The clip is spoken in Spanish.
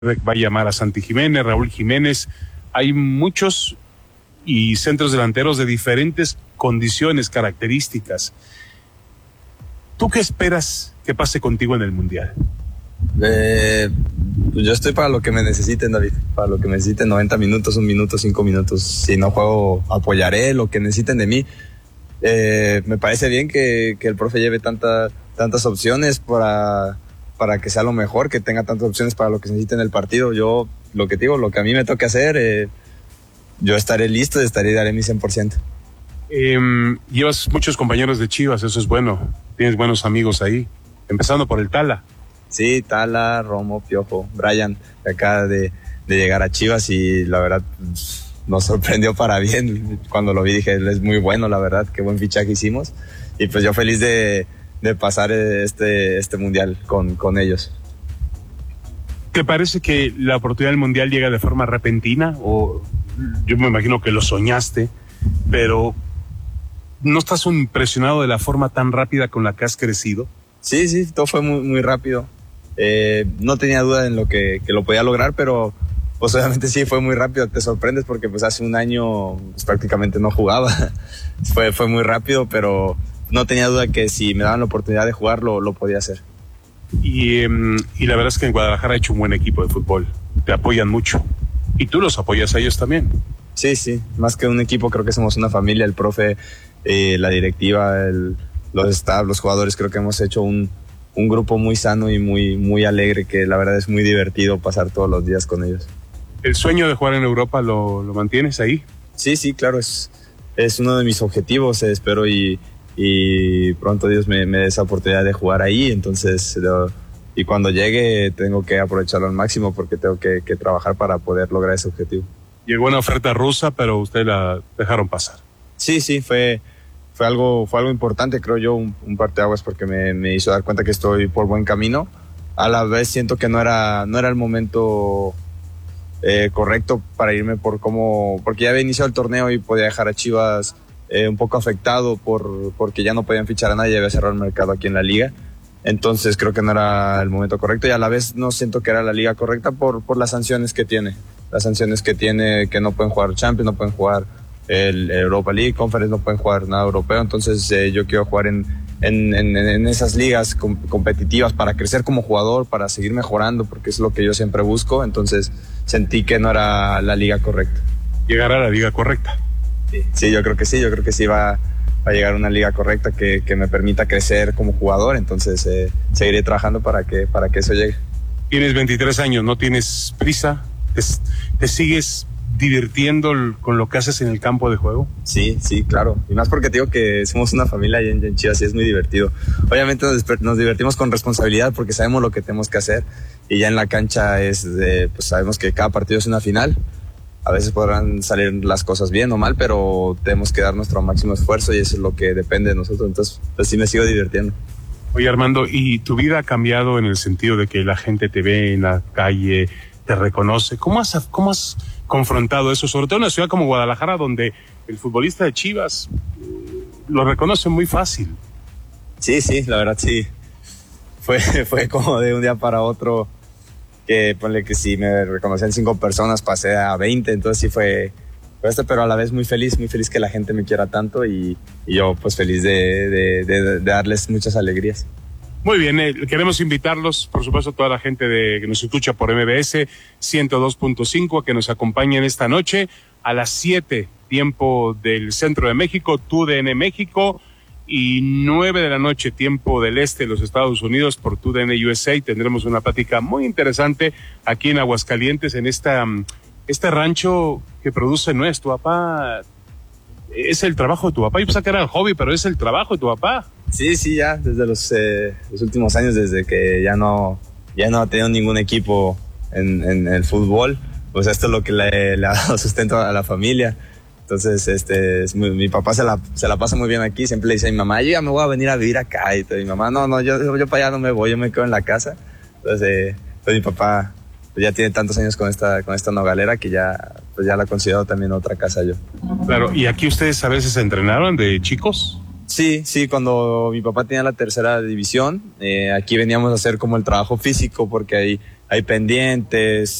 va a llamar a Santi Jiménez, Raúl Jiménez. Hay muchos y centros delanteros de diferentes condiciones, características. ¿Tú qué esperas que pase contigo en el Mundial? Pues yo estoy para lo que me necesiten, David. Para lo que me necesiten, 90 minutos, 1 minuto, 5 minutos. Si no juego, apoyaré lo que necesiten de mí. Me parece bien que el profe lleve tantas opciones para que sea lo mejor, que tenga tantas opciones para lo que se necesite en el partido. Yo, lo que digo, lo que a mí me toque hacer, yo estaré listo y daré mi 100%. Llevas muchos compañeros de Chivas, eso es bueno. Tienes buenos amigos ahí, empezando por el Tala. Sí, Tala, Romo, Piojo, Brian, que acaba de llegar a Chivas y la verdad nos sorprendió para bien. Cuando lo vi dije, él es muy bueno, la verdad, qué buen fichaje hicimos. Y pues yo feliz de pasar este Mundial con ellos. ¿Te parece que la oportunidad del Mundial llega de forma repentina? O yo me imagino que lo soñaste, pero ¿no estás impresionado de la forma tan rápida con la que has crecido? Sí, todo fue muy, muy rápido. No tenía duda en lo que lo podía lograr, pero pues obviamente sí fue muy rápido. Te sorprendes porque pues hace un año pues, prácticamente no jugaba. fue muy rápido, pero no tenía duda que si me daban la oportunidad de jugar lo podía hacer. Y la verdad es que en Guadalajara ha hecho un buen equipo de fútbol. Te apoyan mucho. Y tú los apoyas a ellos también. Sí. Más que un equipo, creo que somos una familia. El profe, la directiva, los staff, los jugadores, creo que hemos hecho un grupo muy sano y muy, muy alegre, que la verdad es muy divertido pasar todos los días con ellos. ¿El sueño de jugar en Europa lo mantienes ahí? Sí, claro, es uno de mis objetivos, espero y pronto Dios me dé esa oportunidad de jugar ahí, entonces y cuando llegue tengo que aprovecharlo al máximo porque tengo que trabajar para poder lograr ese objetivo. Llegó una oferta rusa, pero ustedes la dejaron pasar. Sí, fue algo importante, creo yo, un parteaguas porque me hizo dar cuenta que estoy por buen camino. A la vez siento que no era el momento correcto para irme porque ya había iniciado el torneo y podía dejar a Chivas un poco afectado porque ya no podían fichar a nadie, ya había cerrado el mercado aquí en la liga. Entonces creo que no era el momento correcto y a la vez no siento que era la liga correcta por las sanciones que tiene. Las sanciones que tiene, que no pueden jugar Champions, no pueden jugar el Europa League, Conference, no pueden jugar nada europeo. Entonces yo quiero jugar en esas ligas competitivas para crecer como jugador, para seguir mejorando, porque es lo que yo siempre busco. Entonces sentí que no era la liga correcta. ¿Llegar a la liga correcta? Sí, yo creo que sí va a llegar a una liga correcta que me permita crecer como jugador. Entonces seguiré trabajando para que eso llegue. Tienes 23 años, no tienes prisa, te sigues divirtiendo con lo que haces en el campo de juego. Sí, claro, y más porque te digo que somos una familia ahí en Chivas y es muy divertido. Obviamente nos divertimos con responsabilidad porque sabemos lo que tenemos que hacer y ya en la cancha pues sabemos que cada partido es una final. A veces podrán salir las cosas bien o mal, pero tenemos que dar nuestro máximo esfuerzo y eso es lo que depende de nosotros. Entonces, pues sí me sigo divirtiendo. Oye, Armando, ¿y tu vida ha cambiado en el sentido de que la gente te ve en la calle, te reconoce? ¿Cómo has confrontado eso? Sobre todo en una ciudad como Guadalajara, donde el futbolista de Chivas lo reconoce muy fácil. Sí, la verdad sí. Fue como de un día para otro. Que ponle que si me reconocían 5 personas, pasé a 20, entonces sí fue pero a la vez muy feliz que la gente me quiera tanto y yo pues feliz de darles muchas alegrías. Muy bien, queremos invitarlos, por supuesto, a toda la gente que nos escucha por MBS 102.5 a que nos acompañen esta noche a las 7, tiempo del centro de México, TUDN México, y 9 de la noche, tiempo del este de los Estados Unidos, por TUDN USA. Tendremos una plática muy interesante aquí en Aguascalientes, en este rancho que produce tu papá. Es el trabajo de tu papá. Yo pensaba que era el hobby, pero es el trabajo de tu papá. Sí, ya desde los últimos años, desde que ya no ha tenido ningún equipo en el fútbol, pues esto es lo que le ha dado sustento a la familia. Entonces, mi papá se la pasa muy bien aquí, siempre le dice a mi mamá, yo ya me voy a venir a vivir acá, y mi mamá, no, yo para allá no me voy, yo me quedo en la casa. Entonces, pues mi papá pues ya tiene tantos años con esta nogalera que ya la considero también otra casa yo. Claro, ¿y aquí ustedes a veces entrenaron de chicos? Sí, sí, cuando mi papá tenía la tercera división, aquí veníamos a hacer como el trabajo físico porque hay pendientes,